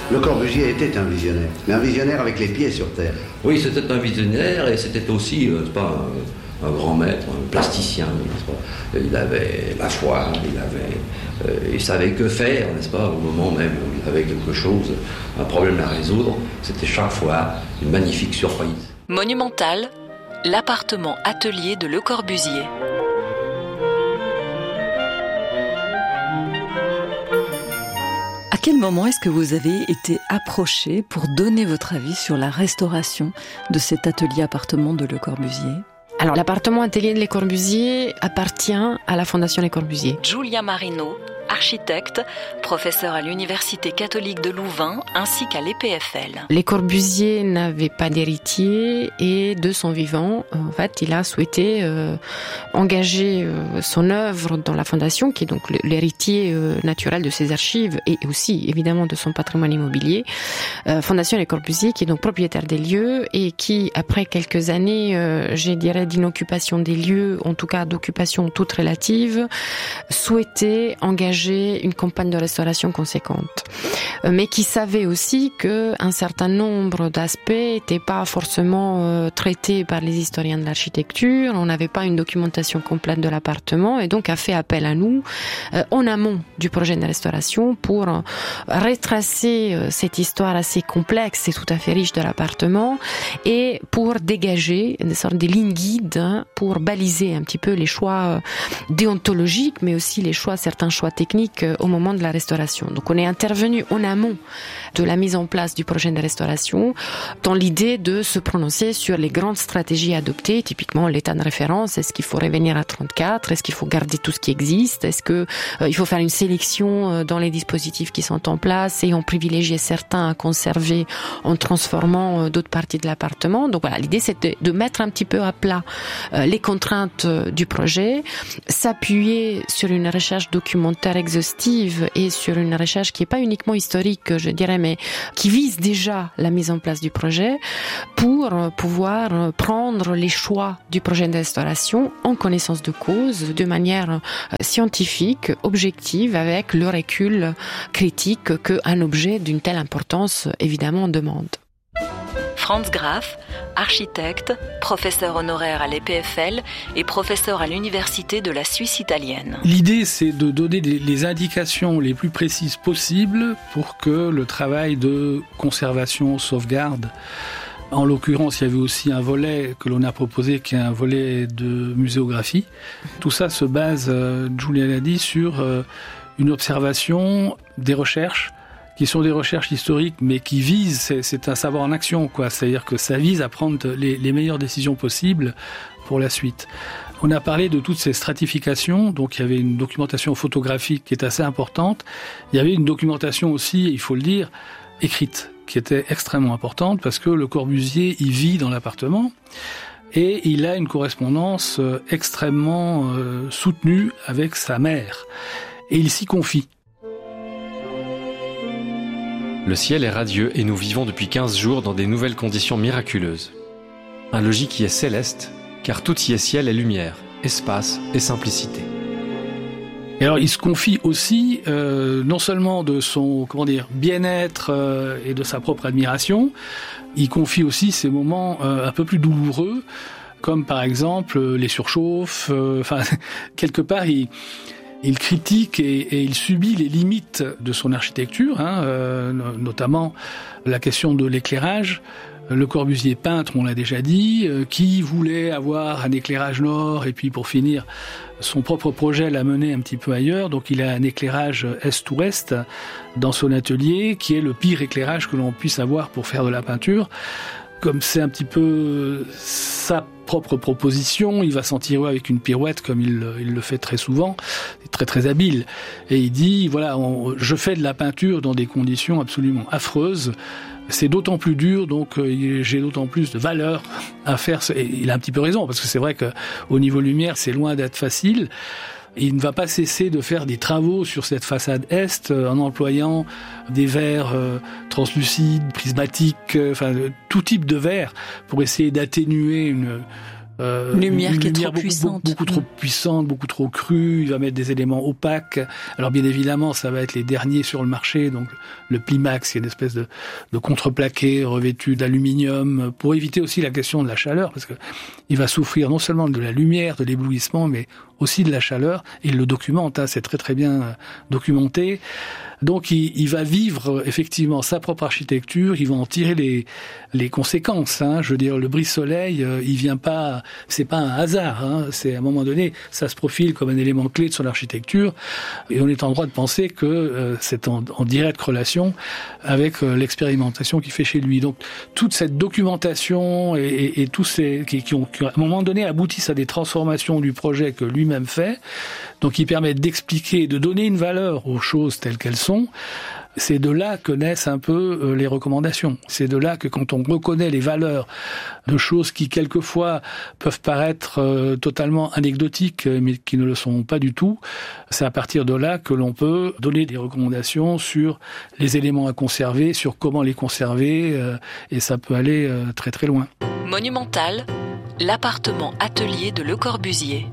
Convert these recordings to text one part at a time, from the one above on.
Le Corbusier était un visionnaire, mais un visionnaire avec les pieds sur terre. Oui, c'était un visionnaire et c'était aussi, c'est pas un grand maître, un plasticien, n'est-ce pas. Il avait la foi, il savait que faire, n'est-ce pas, au moment même où il avait quelque chose, un problème à résoudre. C'était chaque fois une magnifique surprise. Monumental, l'appartement atelier de Le Corbusier. À quel moment est-ce que vous avez été approché pour donner votre avis sur la restauration de cet atelier appartement de Le Corbusier ? Alors, l'appartement atelier de Le Corbusier appartient à la Fondation Le Corbusier. Giulia Marino, architecte, professeur à l'Université catholique de Louvain ainsi qu'à l'EPFL. Le Corbusier n'avait pas d'héritier et de son vivant, en fait, il a souhaité engager son œuvre dans la Fondation, qui est donc l'héritier naturel de ses archives et aussi évidemment de son patrimoine immobilier. Fondation Le Corbusier, qui est donc propriétaire des lieux et qui, après quelques années, je dirais, d'inoccupation des lieux, en tout cas d'occupation toute relative, souhaitait engager une campagne de restauration conséquente, mais qui savait aussi que un certain nombre d'aspects n'étaient pas forcément traités par les historiens de l'architecture. On n'avait pas une documentation complète de l'appartement et donc a fait appel à nous en amont du projet de restauration pour retracer cette histoire assez complexe et tout à fait riche de l'appartement et pour dégager une sorte de lignes guides pour baliser un petit peu les choix déontologiques, mais aussi certains choix techniques au moment de la restauration. Donc on est intervenu en amont de la mise en place du projet de restauration dans l'idée de se prononcer sur les grandes stratégies adoptées, typiquement l'état de référence. Est-ce qu'il faut revenir à 34? Est-ce qu'il faut garder tout ce qui existe? Est-ce que il faut faire une sélection dans les dispositifs qui sont en place et en privilégier certains à conserver en transformant d'autres parties de l'appartement? Donc voilà, l'idée c'est de mettre un petit peu à plat les contraintes du projet, s'appuyer sur une recherche documentaire exhaustive et sur une recherche qui n'est pas uniquement historique, je dirais, mais qui vise déjà la mise en place du projet pour pouvoir prendre les choix du projet de restauration en connaissance de cause, de manière scientifique, objective, avec le recul critique qu'un objet d'une telle importance, évidemment, demande. Franz Graf, architecte, professeur honoraire à l'EPFL et professeur à l'Université de la Suisse italienne. L'idée, c'est de donner les indications les plus précises possibles pour que le travail de conservation, sauvegarde, en l'occurrence, il y avait aussi un volet que l'on a proposé, qui est un volet de muséographie. Tout ça se base, Giulia l'a dit, sur une observation, des recherches, qui sont des recherches historiques, mais qui visent, c'est un savoir en action, quoi. C'est-à-dire que ça vise à prendre les meilleures décisions possibles pour la suite. On a parlé de toutes ces stratifications, donc il y avait une documentation photographique qui est assez importante. Il y avait une documentation aussi, il faut le dire, écrite, qui était extrêmement importante, parce que Le Corbusier, il vit dans l'appartement, et il a une correspondance extrêmement soutenue avec sa mère. Et il s'y confie. Le ciel est radieux et nous vivons depuis 15 jours dans des nouvelles conditions miraculeuses. Un logis qui est céleste, car tout y est ciel et lumière, espace et simplicité. Et alors il se confie aussi non seulement de son bien-être et de sa propre admiration, il confie aussi ces moments un peu plus douloureux, comme par exemple les surchauffes. Quelque part il critique et il subit les limites de son architecture, notamment la question de l'éclairage. Le Corbusier peintre, on l'a déjà dit, qui voulait avoir un éclairage nord, et puis pour finir, son propre projet l'a mené un petit peu ailleurs, donc il a un éclairage est-ouest dans son atelier, qui est le pire éclairage que l'on puisse avoir pour faire de la peinture. Comme c'est un petit peu sa propre proposition, il va s'en tirer avec une pirouette comme il le fait très souvent, c'est très très habile. Et il dit, voilà, je fais de la peinture dans des conditions absolument affreuses, c'est d'autant plus dur, donc j'ai d'autant plus de valeur à faire. Et il a un petit peu raison, parce que c'est vrai qu'au niveau lumière, c'est loin d'être facile. Il ne va pas cesser de faire des travaux sur cette façade est en employant des verres translucides, prismatiques, tout type de verres pour essayer d'atténuer lumière qui est trop puissante. Beaucoup trop puissante, beaucoup trop crue. Il va mettre des éléments opaques. Alors bien évidemment, ça va être les derniers sur le marché, donc le Plimax, qui est une espèce de contreplaqué revêtu d'aluminium, pour éviter aussi la question de la chaleur, parce que il va souffrir non seulement de la lumière, de l'éblouissement, mais aussi de la chaleur. Il le documente, c'est très très bien documenté. Donc il va vivre effectivement sa propre architecture, il va en tirer les conséquences. Je veux dire, le brise-soleil, il vient pas, c'est pas un hasard. C'est à un moment donné, ça se profile comme un élément clé de son architecture, et on est en droit de penser que c'est en directe relation avec l'expérimentation qu'il fait chez lui. Donc toute cette documentation et tous ces qui ont à un moment donné aboutissent à des transformations du projet que lui-même fait, donc qui permettent d'expliquer, de donner une valeur aux choses telles qu'elles sont. C'est de là que naissent un peu les recommandations. C'est de là que quand on reconnaît les valeurs de choses qui quelquefois peuvent paraître totalement anecdotiques, mais qui ne le sont pas du tout, c'est à partir de là que l'on peut donner des recommandations sur les éléments à conserver, sur comment les conserver, et ça peut aller très très loin. Monumental, l'appartement atelier de Le Corbusier.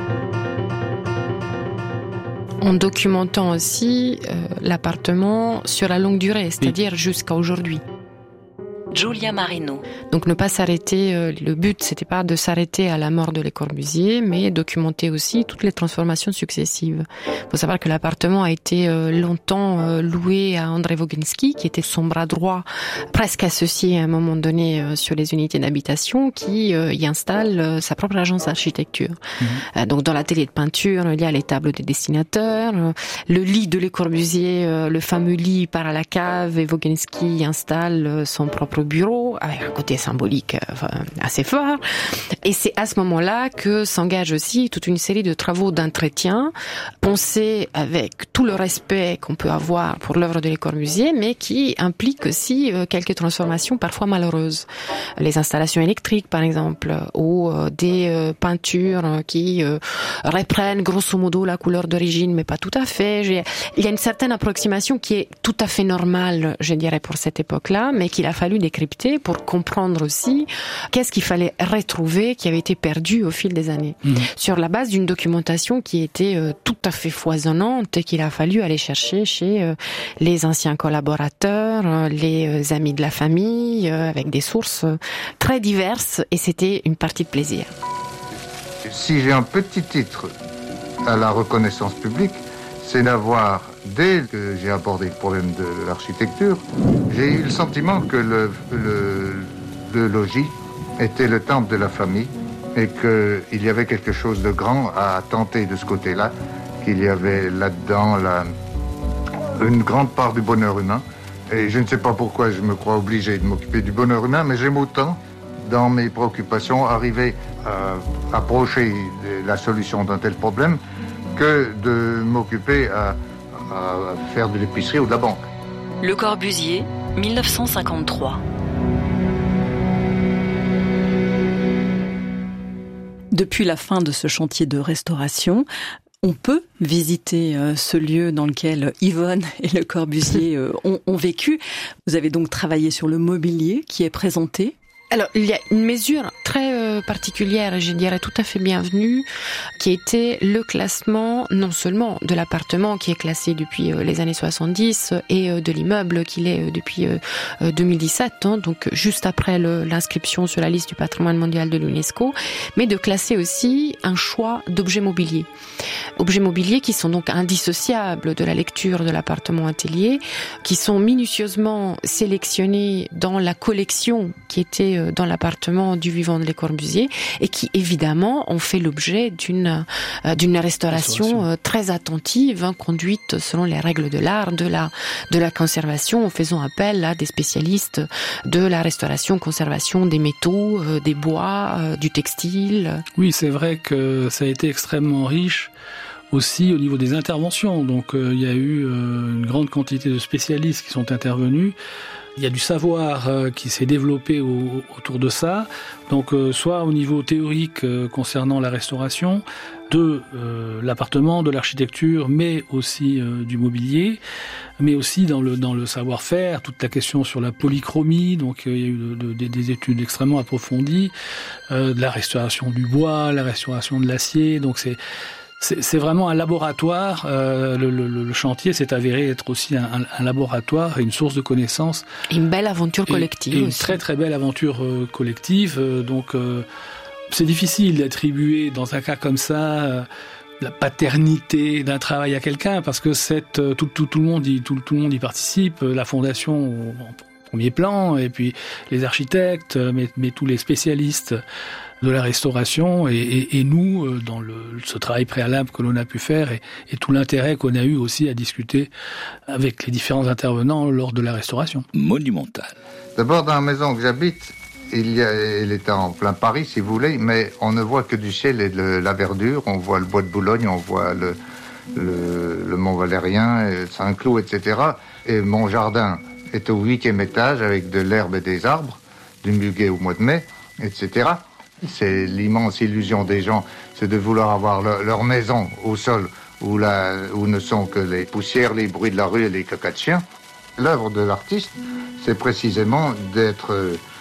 En documentant aussi l'appartement sur la longue durée, c'est-à-dire jusqu'à aujourd'hui. Giulia Marino. Donc ne pas s'arrêter, le but c'était pas de s'arrêter à la mort de Le Corbusier, mais documenter aussi toutes les transformations successives. Il faut savoir que l'appartement a été longtemps loué à André Woginski, qui était son bras droit, presque associé à un moment donné sur les unités d'habitation, qui y installe sa propre agence d'architecture. Donc dans l'atelier de peinture, il y a les tables des dessinateurs, le lit de Le Corbusier, le fameux lit part à la cave, et Woginski installe son propre bureau, avec un côté symbolique assez fort. Et c'est à ce moment-là que s'engage aussi toute une série de travaux d'entretien, pensés avec tout le respect qu'on peut avoir pour l'œuvre de Le Corbusier, mais qui impliquent aussi quelques transformations parfois malheureuses. Les installations électriques, par exemple, ou des peintures qui reprennent grosso modo la couleur d'origine, mais pas tout à fait. Il y a une certaine approximation qui est tout à fait normale, je dirais, pour cette époque-là, mais qu'il a fallu décrypter pour comprendre aussi qu'est-ce qu'il fallait retrouver qui avait été perdu au fil des années. Sur la base d'une documentation qui était tout à fait foisonnante et qu'il a fallu aller chercher chez les anciens collaborateurs, les amis de la famille, avec des sources très diverses, et c'était une partie de plaisir. Si j'ai un petit titre à la reconnaissance publique, c'est d'avoir, dès que j'ai abordé le problème de l'architecture, j'ai eu le sentiment que le logis était le temple de la famille et qu'il y avait quelque chose de grand à tenter de ce côté-là, qu'il y avait là-dedans une grande part du bonheur humain. Et je ne sais pas pourquoi je me crois obligé de m'occuper du bonheur humain, mais j'aime autant, dans mes préoccupations, arriver à approcher la solution d'un tel problème que de m'occuper à faire de l'épicerie ou de la banque. Le Corbusier, 1953. Depuis la fin de ce chantier de restauration, on peut visiter ce lieu dans lequel Yvonne et Le Corbusier ont vécu. Vous avez donc travaillé sur le mobilier qui est présenté. Alors, il y a une mesure très particulière, je dirais tout à fait bienvenue, qui était le classement non seulement de l'appartement qui est classé depuis les années 70 et de l'immeuble qu'il est depuis 2017, donc juste après l'inscription sur la liste du patrimoine mondial de l'UNESCO, mais de classer aussi un choix d'objets mobiliers. Objets mobiliers qui sont donc indissociables de la lecture de l'appartement atelier, qui sont minutieusement sélectionnés dans la collection qui était dans l'appartement du vivant de Le Corbusier et qui évidemment ont fait l'objet d'une restauration très attentive, conduite selon les règles de l'art, de la conservation, en faisant appel à des spécialistes de la restauration, conservation des métaux, des bois, du textile. Oui, c'est vrai que ça a été extrêmement riche aussi au niveau des interventions. Donc il y a eu une grande quantité de spécialistes qui sont intervenus. Il y a du savoir qui s'est développé autour de ça, donc soit au niveau théorique concernant la restauration, de l'appartement, de l'architecture, mais aussi du mobilier, mais aussi dans le savoir-faire, toute la question sur la polychromie, donc il y a eu des études extrêmement approfondies, de la restauration du bois, la restauration de l'acier, donc c'est vraiment un laboratoire. Le chantier s'est avéré être aussi un laboratoire et une source de connaissances. Une belle aventure collective. Une très très belle aventure collective. Donc c'est difficile d'attribuer dans un cas comme ça la paternité d'un travail à quelqu'un parce que tout le monde y participe. La fondation en premier plan et puis les architectes, mais tous les spécialistes de la restauration et nous dans ce travail préalable que l'on a pu faire et tout l'intérêt qu'on a eu aussi à discuter avec les différents intervenants lors de la restauration. Monumental. D'abord, dans la maison que j'habite, elle est en plein Paris, si vous voulez, mais on ne voit que du ciel et de la verdure. On voit le bois de Boulogne, on voit le Mont Valérien, Saint-Cloud, etc. Et mon jardin est au 8e étage avec de l'herbe et des arbres, du muguet au mois de mai, etc. C'est l'immense illusion des gens, c'est de vouloir avoir leur maison au sol où ne sont que les poussières, les bruits de la rue et les caca de chiens. L'œuvre de l'artiste, c'est précisément d'être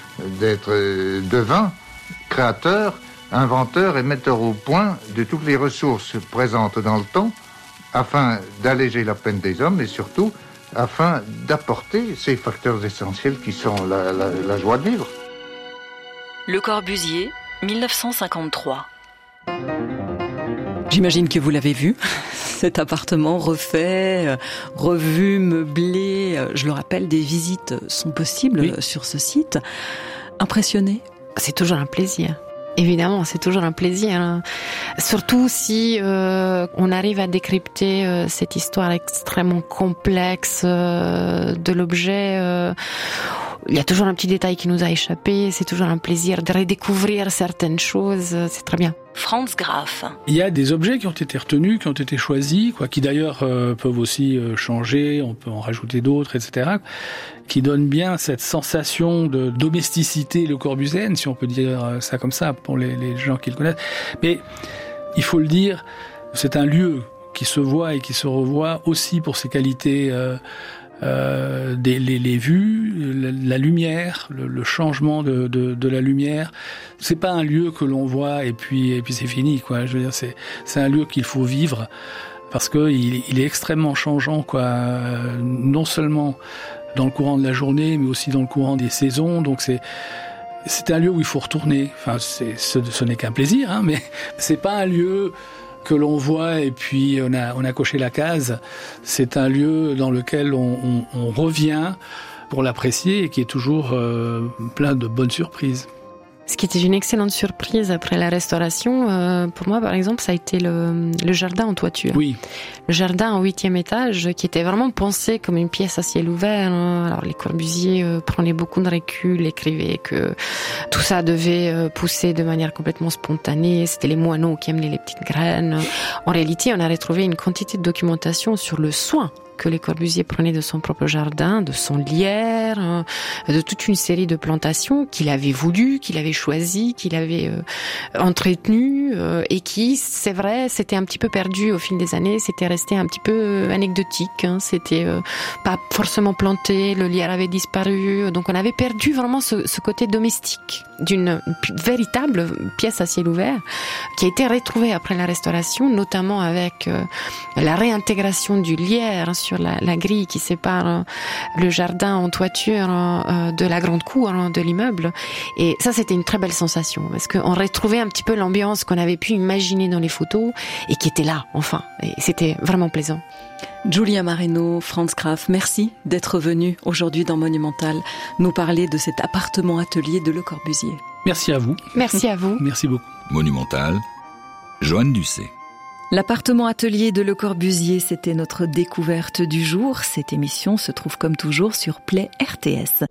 devin, créateur, inventeur et metteur au point de toutes les ressources présentes dans le temps afin d'alléger la peine des hommes et surtout afin d'apporter ces facteurs essentiels qui sont la joie de vivre. Le Corbusier, 1953. J'imagine que vous l'avez vu, cet appartement refait, revu, meublé. Je le rappelle, des visites sont possibles sur ce site. Impressionné ? C'est toujours un plaisir. Évidemment, c'est toujours un plaisir. Surtout si on arrive à décrypter cette histoire extrêmement complexe de l'objet. Il y a toujours un petit détail qui nous a échappé. C'est toujours un plaisir de redécouvrir certaines choses. C'est très bien. Franz Graf. Il y a des objets qui ont été retenus, qui ont été choisis, qui d'ailleurs peuvent aussi changer. On peut en rajouter d'autres, etc. Qui donnent bien cette sensation de domesticité le corbusienne, si on peut dire ça comme ça, pour les gens qui le connaissent. Mais il faut le dire, c'est un lieu qui se voit et qui se revoit aussi pour ses qualités, les vues, la lumière, le changement de la lumière. C'est pas un lieu que l'on voit et puis c'est fini, quoi. Je veux dire, c'est un lieu qu'il faut vivre parce que il est extrêmement changeant, quoi. Non seulement dans le courant de la journée, mais aussi dans le courant des saisons. Donc c'est un lieu où il faut retourner. Enfin, ce n'est qu'un plaisir, hein, mais c'est pas un lieu que l'on voit et puis on a coché la case. C'est un lieu dans lequel on revient pour l'apprécier et qui est toujours plein de bonnes surprises. Ce qui était une excellente surprise après la restauration, pour moi par exemple, ça a été le jardin en toiture. Oui. Le jardin au 8e étage, qui était vraiment pensé comme une pièce à ciel ouvert. Alors les Corbusier prenaient beaucoup de recul, écrivaient que tout ça devait pousser de manière complètement spontanée. C'était les moineaux qui amenaient les petites graines. En réalité, on a retrouvé une quantité de documentation sur le soin que les Corbusier prenaient de son propre jardin, de son lierre, de toute une série de plantations qu'il avait voulu, qu'il avait choisi, qu'il avait entretenu et qui, c'est vrai, s'était un petit peu perdu au fil des années, c'était resté un petit peu anecdotique, hein, c'était pas forcément planté, le lierre avait disparu, donc on avait perdu vraiment ce côté domestique d'une véritable pièce à ciel ouvert qui a été retrouvée après la restauration, notamment avec la réintégration du lierre sur la grille qui sépare le jardin en toiture de la grande cour de l'immeuble. Et ça, c'était une très belle sensation parce qu'on retrouvait un petit peu l'ambiance qu'on avait pu imaginer dans les photos et qui était là, enfin. Et c'était vraiment plaisant. Giulia Mareno, Franz Graf, merci d'être venu aujourd'hui dans Monumental nous parler de cet appartement-atelier de Le Corbusier. Merci à vous. Merci à vous. Merci beaucoup. Monumental, Joanne Ducé. L'appartement-atelier de Le Corbusier, c'était notre découverte du jour. Cette émission se trouve comme toujours sur Play RTS.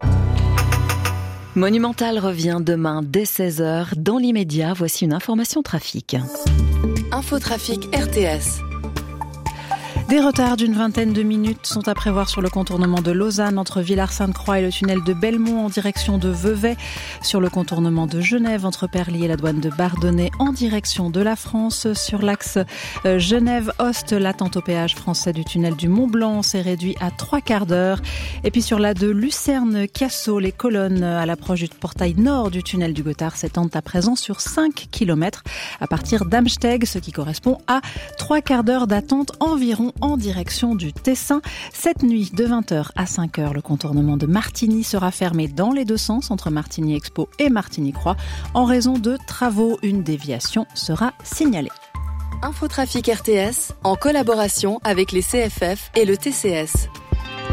Monumental revient demain dès 16h. Dans l'immédiat, voici une information trafic. Infotrafic RTS. Des retards d'une vingtaine de minutes sont à prévoir sur le contournement de Lausanne entre Villars-Sainte-Croix et le tunnel de Belmont en direction de Vevey, sur le contournement de Genève entre Perly et la douane de Bardonnay en direction de la France, sur l'axe Genève-Ost, l'attente au péage français du tunnel du Mont-Blanc s'est réduit à 3/4 d'heure, et puis sur la de Lucerne-Cassaux, les colonnes à l'approche du portail nord du tunnel du Gothard s'étendent à présent sur 5 km à partir d'Amsteg, ce qui correspond à 3/4 d'heure d'attente environ en direction du Tessin. Cette nuit, de 20h à 5h, le contournement de Martigny sera fermé dans les deux sens entre Martigny Expo et Martigny Croix. En raison de travaux, une déviation sera signalée. Infotrafic RTS, en collaboration avec les CFF et le TCS.